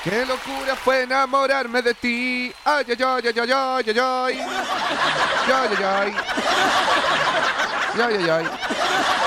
Qué locura fue enamorarme de ti. Ay, ay, ay, ay, ay, ay, ay, ay. Ay, ay, ay. Ay, ay, ay.